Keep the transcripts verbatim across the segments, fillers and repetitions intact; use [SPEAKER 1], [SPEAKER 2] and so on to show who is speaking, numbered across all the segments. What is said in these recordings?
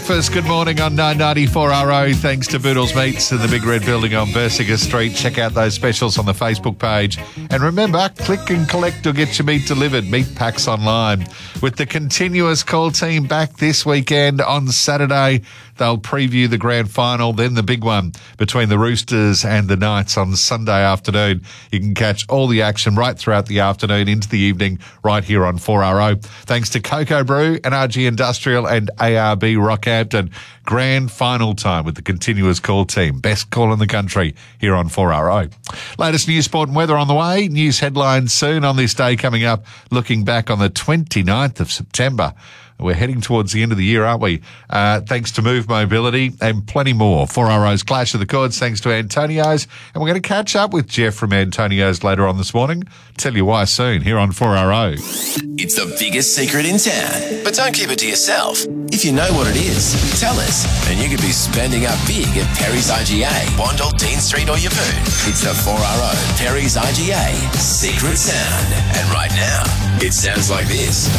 [SPEAKER 1] breakfast. Good morning on nine ninety-four R O. Thanks to Boodles Meats in the Big Red Building on Bersinger Street. Check out those specials on the Facebook page. And remember, click and collect or get your meat delivered. Meat packs online. With the continuous call team back this weekend on Saturday, they'll preview the grand final, then the big one between the Roosters and the Knights on Sunday afternoon. You can catch all the action right throughout the afternoon into the evening right here on four R O. Thanks to Cocoa Brew, N R G Industrial and A R B Rockhampton. Grand final time with the continuous call team. Best call in the country here on four R O. Latest news, sport and weather on the way. News headlines soon on this day coming up. Looking back on the twenty-ninth of September. We're heading towards the end of the year, aren't we? Uh, thanks to Move Mobility and plenty more. four R O's Clash of the Chords, thanks to Antonio's. And we're going to catch up with Jeff from Antonio's later on this morning. Tell you why soon here on four R O.
[SPEAKER 2] It's the biggest secret in town, but don't keep it to yourself. If you know what it is, tell us, and you could be spending up big at Perry's I G A, Wandle, Dean Street or Yeppoon. It's the four R O Perry's I G A Secret Sound. And right now, it sounds like this.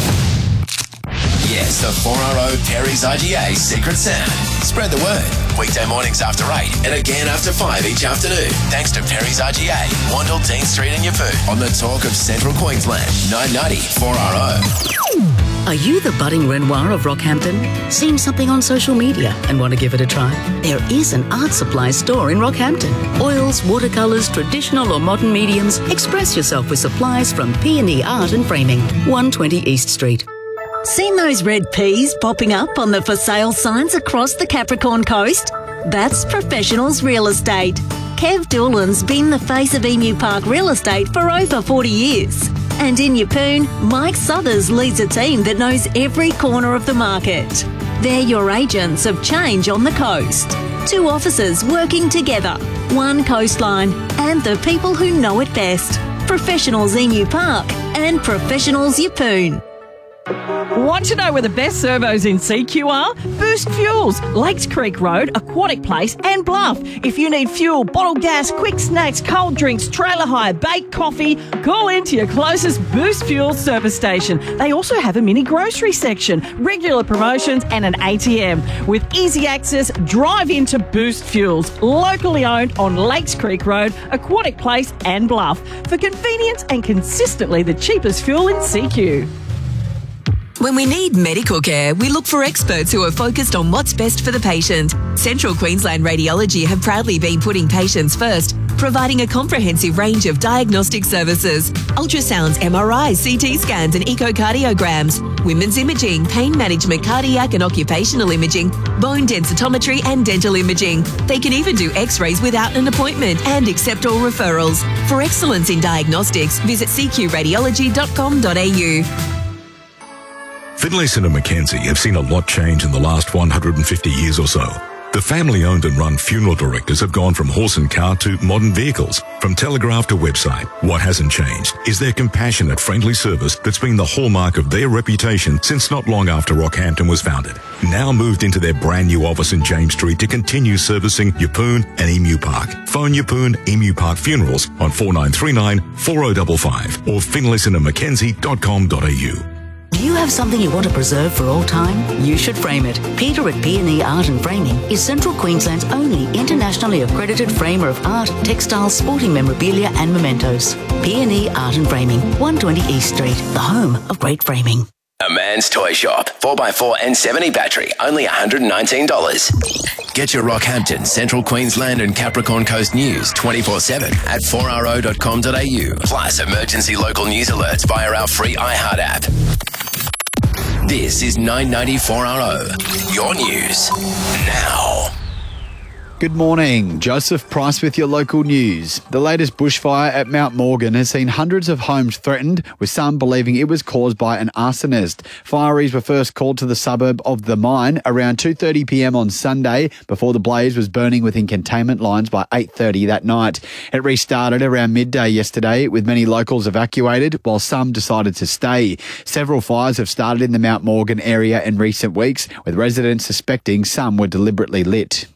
[SPEAKER 2] Yes, the four R O Perry's I G A Secret Sound. Spread the word. Weekday mornings after eight and again after five each afternoon. Thanks to Perry's I G A, Wandle, Dean Street and Yeppoon. On the talk of Central Queensland, nine ninety four R O.
[SPEAKER 3] Are you the budding Renoir of Rockhampton? Seen something on social media and want to give it a try? There is an art supply store in Rockhampton. Oils, watercolours, traditional or modern mediums. Express yourself with supplies from P and E Art and Framing, one twenty East Street.
[SPEAKER 4] Seen those red peas popping up on the for sale signs across the Capricorn Coast? That's Professionals Real Estate. Kev Doolan's been the face of Emu Park Real Estate for over forty years. And in Yeppoon, Mike Southers leads a team that knows every corner of the market. They're your agents of change on the coast. Two officers working together, one coastline, and the people who know it best. Professionals Emu Park and Professionals Yeppoon.
[SPEAKER 5] Want to know where the best servos in C Q are? Boost Fuels, Lakes Creek Road, Aquatic Place and Bluff. If you need fuel, bottled gas, quick snacks, cold drinks, trailer hire, baked coffee, call into your closest Boost Fuels service station. They also have a mini grocery section, regular promotions and an A T M. With easy access, drive into Boost Fuels, locally owned on Lakes Creek Road, Aquatic Place and Bluff. For convenience and consistently the cheapest fuel in C Q.
[SPEAKER 6] When we need medical care, we look for experts who are focused on what's best for the patient. Central Queensland Radiology have proudly been putting patients first, providing a comprehensive range of diagnostic services: ultrasounds, M R Is, C T scans and echocardiograms, women's imaging, pain management, cardiac and occupational imaging, bone densitometry and dental imaging. They can even do x-rays without an appointment and accept all referrals. For excellence in diagnostics, visit c q radiology dot com dot a u.
[SPEAKER 7] Finlayson and Mackenzie have seen a lot change in the last one hundred fifty years or so. The family-owned and run funeral directors have gone from horse and cart to modern vehicles, from telegraph to website. What hasn't changed is their compassionate, friendly service that's been the hallmark of their reputation since not long after Rockhampton was founded. Now moved into their brand new office in James Street to continue servicing Yeppoon and Emu Park. Phone Yeppoon Emu Park Funerals on four nine three nine, four oh five five or finlayson and mackenzie dot com dot a u.
[SPEAKER 3] Do you have something you want to preserve for all time? You should frame it. Peter at P and E Art and Framing is Central Queensland's only internationally accredited framer of art, textiles, sporting memorabilia and mementos. P and E Art and Framing, one twenty East Street, the home of great framing.
[SPEAKER 2] A Man's Toy Shop. four by four and seventy battery. Only one hundred nineteen dollars. Get your Rockhampton, Central Queensland and Capricorn Coast news twenty-four seven at four r o dot com dot a u. Plus emergency local news alerts via our free iHeart app. This is nine ninety-four R O. Your news now.
[SPEAKER 8] Good morning. Joseph Price with your local news. The latest bushfire at Mount Morgan has seen hundreds of homes threatened, with some believing it was caused by an arsonist. Fireys were first called to the suburb of The Mine around two thirty p m on Sunday before the blaze was burning within containment lines by eight thirty that night. It restarted around midday yesterday, with many locals evacuated while some decided to stay. Several fires have started in the Mount Morgan area in recent weeks, with residents suspecting some were deliberately lit.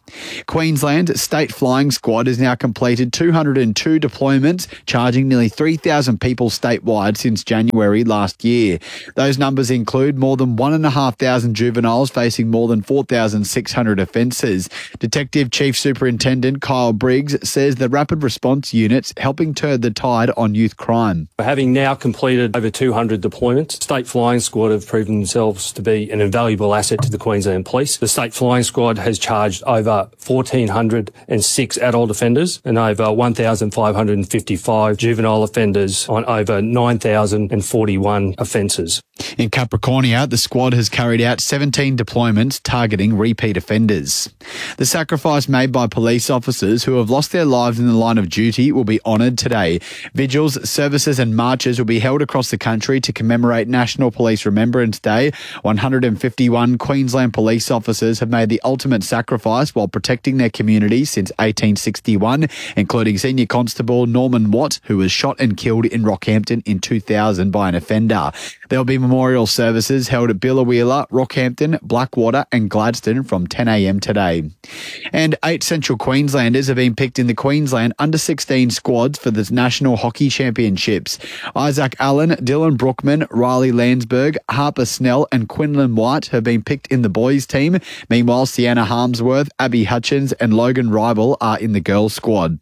[SPEAKER 8] Queensland State Flying Squad has now completed two hundred two deployments, charging nearly three thousand people statewide since January last year. Those numbers include more than one thousand five hundred juveniles facing more than four thousand six hundred offences. Detective Chief Superintendent Kyle Briggs says the rapid response unit's helping turn the tide on youth crime.
[SPEAKER 9] Having now completed over two hundred deployments, State Flying Squad have proven themselves to be an invaluable asset to the Queensland Police. The State Flying Squad has charged over one thousand four hundred six adult offenders and over one thousand five hundred fifty-five juvenile offenders on over nine thousand forty-one offences.
[SPEAKER 8] In Capricornia, the squad has carried out seventeen deployments targeting repeat offenders. The sacrifice made by police officers who have lost their lives in the line of duty will be honoured today. Vigils, services and marches will be held across the country to commemorate National Police Remembrance Day. one hundred fifty-one Queensland police officers have made the ultimate sacrifice while protecting their community since eighteen sixty-one, including Senior Constable Norman Watt, who was shot and killed in Rockhampton in two thousand by an offender. There will be memorial services held at Biloela, Rockhampton, Blackwater and Gladstone from ten a m today. And eight Central Queenslanders have been picked in the Queensland under sixteen squads for the National Hockey Championships. Isaac Allen, Dylan Brookman, Riley Landsberg, Harper Snell and Quinlan White have been picked in the boys team. Meanwhile, Sienna Harmsworth, Abby Hutchins and Logan Rival are in the girls squad.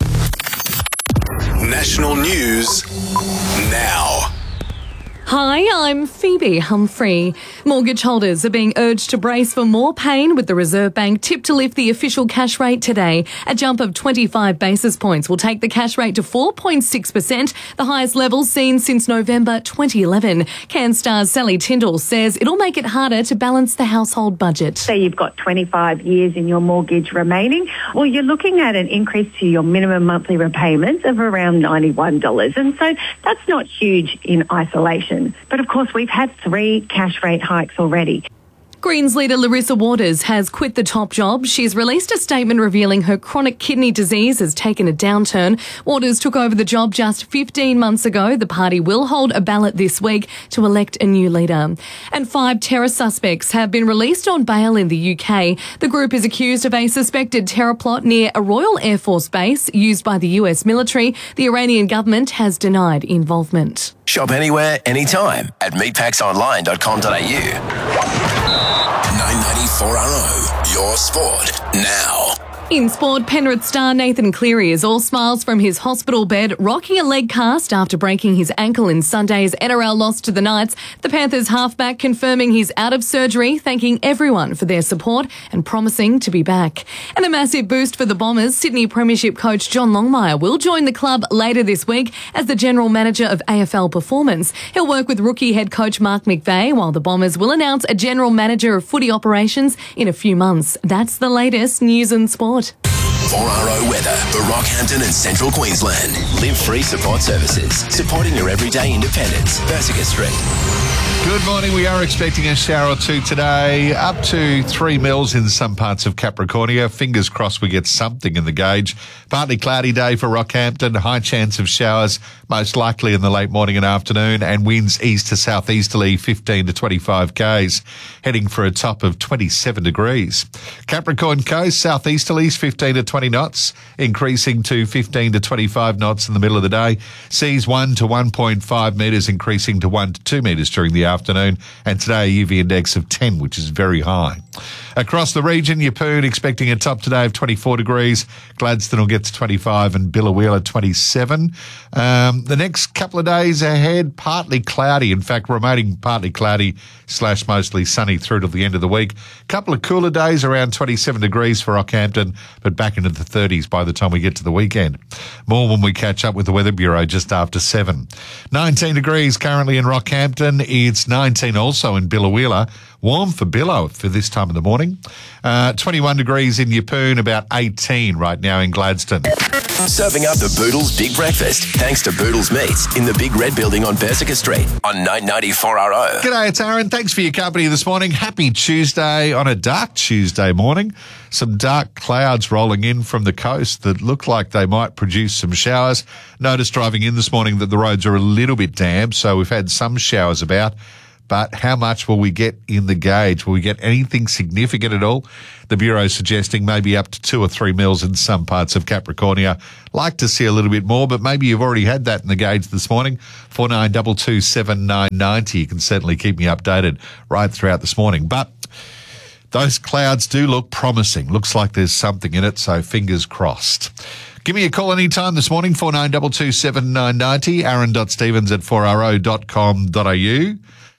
[SPEAKER 2] National news now.
[SPEAKER 10] Hi, I'm Phoebe Humphrey. Mortgage holders are being urged to brace for more pain with the Reserve Bank tipped to lift the official cash rate today. A jump of twenty-five basis points will take the cash rate to four point six percent, the highest level seen since November twenty eleven. CanStar's Sally Tyndall says it'll make it harder to balance the household budget.
[SPEAKER 11] Say you've got twenty-five years in your mortgage remaining, well, you're looking at an increase to your minimum monthly repayments of around ninety-one dollars. And so that's not huge in isolation. But of course, we've had three cash rate hikes already.
[SPEAKER 10] Greens leader Larissa Waters has quit the top job. She's released a statement revealing her chronic kidney disease has taken a downturn. Waters took over the job just fifteen months ago. The party will hold a ballot this week to elect a new leader. And five terror suspects have been released on bail in the U K. The group is accused of a suspected terror plot near a Royal Air Force base used by the U S military. The Iranian government has denied involvement.
[SPEAKER 2] Shop anywhere, anytime at meatpacks online dot com dot a u. nine ninety-four R O, your sport now.
[SPEAKER 10] In sport, Penrith star Nathan Cleary is all smiles from his hospital bed, rocking a leg cast after breaking his ankle in Sunday's N R L loss to the Knights. The Panthers halfback confirming he's out of surgery, thanking everyone for their support and promising to be back. And a massive boost for the Bombers. Sydney Premiership coach John Longmire will join the club later this week as the general manager of A F L Performance. He'll work with rookie head coach Mark McVeigh, while the Bombers will announce a general manager of footy operations in a few months. That's the latest news and sport.
[SPEAKER 2] four R O weather for Rockhampton and Central Queensland. Live Free Support Services, supporting your everyday independence. Bersica Street.
[SPEAKER 1] Good morning. We are expecting a shower or two today, up to three mils in some parts of Capricornia. Fingers crossed we get something in the gauge. Partly cloudy day for Rockhampton. High chance of showers, most likely in the late morning and afternoon, and winds east to southeasterly fifteen to twenty-five k's, heading for a top of twenty-seven degrees. Capricorn Coast, southeasterlies fifteen to twenty knots, increasing to fifteen to twenty-five knots in the middle of the day. Seas one to one point five metres, increasing to one to two metres during the afternoon, and today a U V index of ten, which is very high. Across the region, Yeppoon expecting a top today of twenty-four degrees. Gladstone will get to twenty-five and Biloela twenty-seven. Um, the next couple of days ahead, partly cloudy. In fact, remaining partly cloudy slash mostly sunny through to the end of the week. Couple of cooler days, around twenty-seven degrees for Rockhampton, but back into the thirties by the time we get to the weekend. More when we catch up with the Weather Bureau just after seven. nineteen degrees currently in Rockhampton. It's nineteen also in Biloela. Warm for Billow for this time of the morning. Uh, twenty-one degrees in Yeppoon, about eighteen right now in Gladstone.
[SPEAKER 2] Serving up the Boodles Big Breakfast, thanks to Boodles Meats in the Big Red Building on Bersica Street on nine ninety-four R O.
[SPEAKER 1] G'day, it's Aaron. Thanks for your company this morning. Happy Tuesday on a dark Tuesday morning. Some dark clouds rolling in from the coast that look like they might produce some showers. Noticed driving in this morning that the roads are a little bit damp, so we've had some showers about. but how much will we get in the gauge? Will we get anything significant at all? The Bureau suggesting maybe up to two or three mils in some parts of Capricornia. Like to see a little bit more, but maybe you've already had that in the gauge this morning. four nine two two seven nine nine zero. You can certainly keep me updated right throughout this morning. But those clouds do look promising. Looks like there's something in it, so fingers crossed. Give me a call anytime this morning, four nine two two seven nine nine zero, aaron.stevens at four r o dot com dot a u.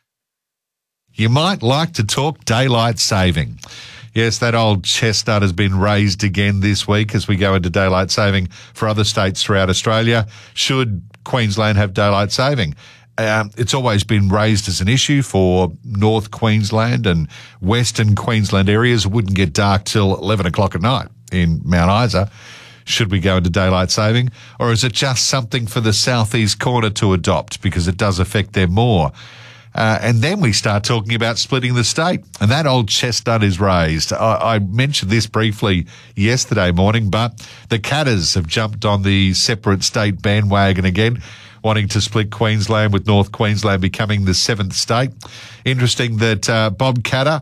[SPEAKER 1] You might like to talk daylight saving. Yes, that old chestnut has been raised again this week as we go into daylight saving for other states throughout Australia. Should Queensland have daylight saving? Um, it's always been raised as an issue for North Queensland and Western Queensland areas. It wouldn't get dark till eleven o'clock at night in Mount Isa. Should we go into daylight saving? Or is it just something for the southeast corner to adopt because it does affect them more? Uh, and then we start talking about splitting the state. And that old chestnut is raised. I, I mentioned this briefly yesterday morning, but the Katters have jumped on the separate state bandwagon again, wanting to split Queensland, with North Queensland becoming the seventh state. Interesting that uh, Bob Katter,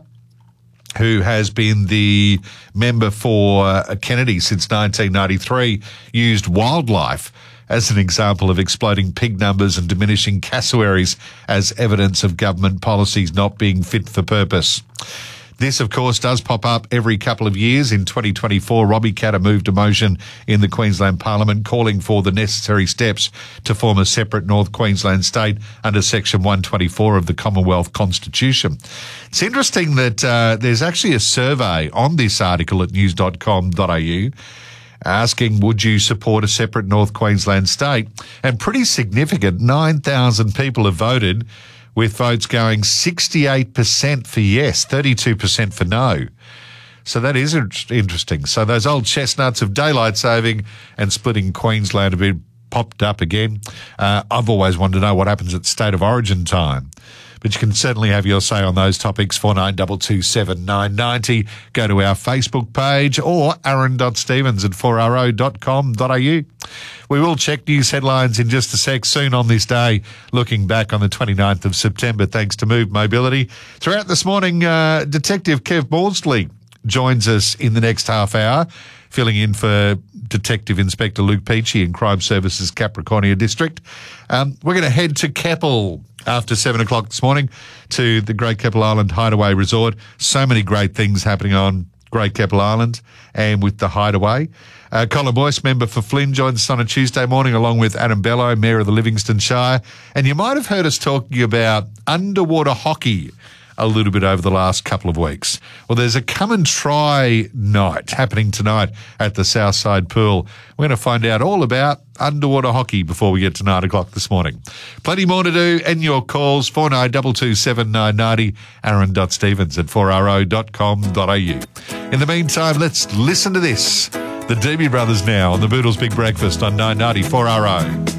[SPEAKER 1] who has been the member for uh, Kennedy since nineteen ninety-three, used wildlife as an example of exploding pig numbers and diminishing cassowaries as evidence of government policies not being fit for purpose. This, of course, does pop up every couple of years. In twenty twenty-four, Robbie Katter moved a motion in the Queensland Parliament calling for the necessary steps to form a separate North Queensland state under Section one twenty-four of the Commonwealth Constitution. It's interesting that uh, there's actually a survey on this article at news dot com dot a u asking, would you support a separate North Queensland state? And pretty significant, nine thousand people have voted, with votes going sixty-eight percent for yes, thirty-two percent for no. So that is interesting. So those old chestnuts of daylight saving and splitting Queensland have been popped up again. Uh, I've always wanted to know what happens at state of origin time. But you can certainly have your say on those topics, four nine two two seven nine nine zero. Go to our Facebook page or aaron.stevens at four r o dot com dot a u. We will check news headlines in just a sec, soon on this day, looking back on the twenty-ninth of September, thanks to Move Mobility. Throughout this morning, uh, Detective Kev Maudsley joins us in the next half hour, filling in for Detective Inspector Luke Peachy in Crime Services Capricornia District. Um, we're going to head to Keppel after seven o'clock this morning to the Great Keppel Island Hideaway Resort. So many great things happening on Great Keppel Island and with the Hideaway. Uh, Colin Boyce, member for Flynn, joins us on a Tuesday morning along with Adam Bello, Mayor of the Livingston Shire. And you might have heard us talking about underwater hockey a little bit over the last couple of weeks. Well, there's a come and try night happening tonight at the Southside Pool. We're going to find out all about underwater hockey before we get to nine o'clock this morning. Plenty more to do, and your calls, four nine two two seven nine nine zero, aaron.stevens at four r o dot com dot a u. In the meantime, let's listen to this. The Doobie Brothers now on the Boodles Big Breakfast on nine ninety four R O.